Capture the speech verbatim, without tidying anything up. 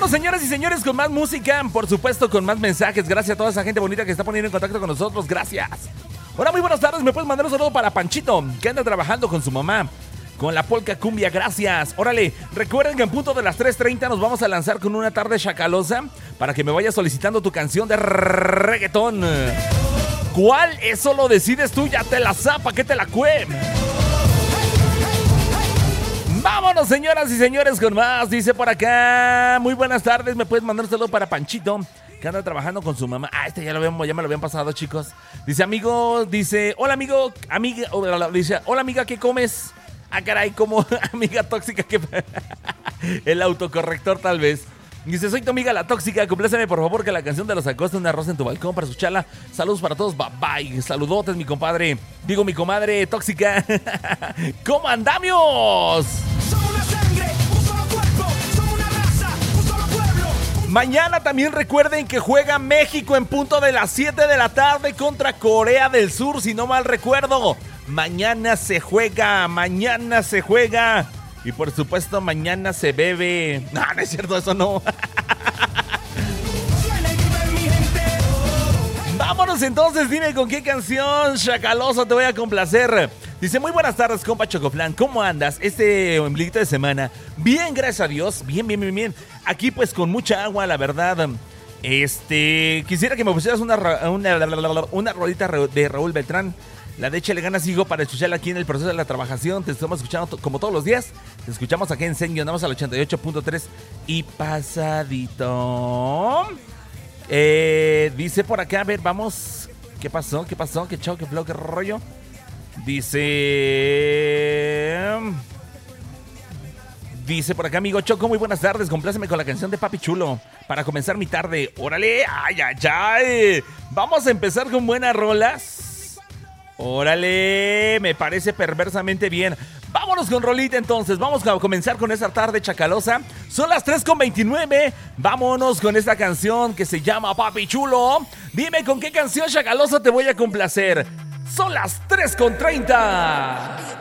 Vámonos, señoras y señores, con más música, por supuesto, con más mensajes. Gracias a toda esa gente bonita que está poniendo en contacto con nosotros. Gracias. Hola, muy buenas tardes. Me puedes mandar un saludo para Panchito, que anda trabajando con su mamá con la polka cumbia. Gracias. Órale, recuerden que en punto de las tres treinta nos vamos a lanzar con una tarde chacalosa para que me vayas solicitando tu canción de reggaetón. ¿Cuál? Eso lo decides tú, ya te la zapa, que te la cue. Vámonos, señoras y señores, con más. Dice por acá, muy buenas tardes, me puedes mandar un saludo para Panchito, que anda trabajando con su mamá. Ah, este ya lo habíamos, ya me lo habían pasado, chicos. Dice, amigo, dice, hola, amigo, amiga, dice, hola, amiga, ¿qué comes? Ah, caray, como amiga tóxica, que el autocorrector tal vez. Dice, soy tu amiga la tóxica, compláceme por favor que la canción de los Acosta, una rosa en tu balcón para escucharla. Saludos para todos, bye bye. Saludotes, mi compadre. Digo, mi comadre tóxica. ¿Cómo andamos? Somos una sangre, un solo cuerpo, somos una raza, un solo pueblo. Mañana también recuerden que juega México en punto de las siete de la tarde contra Corea del Sur, si no mal recuerdo. Mañana se juega, mañana se juega. Y por supuesto, mañana se bebe. No, no es cierto, eso no. Vámonos entonces, dime con qué canción chacaloso te voy a complacer. Dice, muy buenas tardes, compa Chocoflan. ¿Cómo andas este ombliguito de semana? Bien, gracias a Dios. Bien, bien, bien, bien. Aquí pues con mucha agua, la verdad. Este, quisiera que me pusieras una, una, una rolita de Raúl Beltrán. La de Échale Ganas, sigo para escucharla aquí en el proceso de la trabajación. Te estamos escuchando t- como todos los días. Te escuchamos aquí en Senio, andamos al ochenta y ocho punto tres y pasadito. Eh, dice por acá, a ver, vamos. ¿Qué pasó? ¿Qué pasó? ¿Qué chau? ¿Qué flow? ¿Qué rollo? Dice... Dice por acá, amigo Choco, muy buenas tardes. Compláceme con la canción de Papi Chulo para comenzar mi tarde. ¡Órale! ¡Ay, ay, ay! Vamos a empezar con buenas rolas. Órale, me parece perversamente bien. Vámonos con rolita entonces. Vamos a comenzar con esta tarde chacalosa. Son las tres con veintinueve. Vámonos con esta canción que se llama Papi Chulo. Dime con qué canción chacalosa te voy a complacer. Son las tres con treinta.